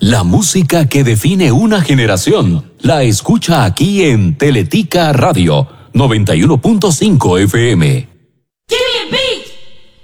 La música que define una generación la escucha aquí en Teletica Radio 91.5 FM.